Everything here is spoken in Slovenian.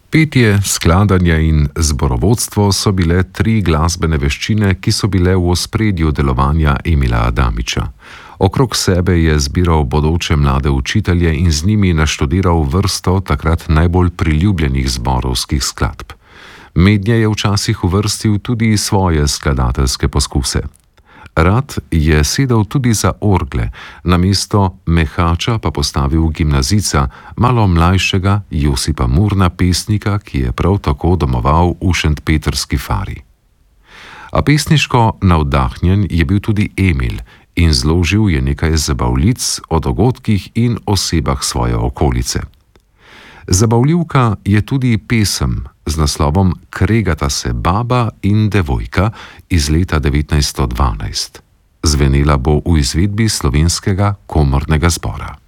Petje, skladanje in zborovodstvo so bile tri glasbene veščine, ki so bile v ospredju delovanja Emila Adamiča. Okrog sebe je zbiral bodoče mlade učitelje in z njimi naštudiral vrsto takrat najbolj priljubljenih zborovskih skladb. Mednje je včasih uvrstil tudi svoje skladateljske poskuse. Rad je sedel tudi za orgle, namesto mehača pa postavil gimnazijca, malo mlajšega Josipa Murna, pesnika, ki je prav tako domoval v Šentpetrski fari. A pesniško navdahnjen je bil tudi Emil in zložil je nekaj zabavljic o dogodkih in osebah svoje okolice. Zabavljivka je tudi pesem z naslovom Kregata se baba in devojka iz leta 1912. Zvenela bo v izvedbi Slovenskega komornega zbora.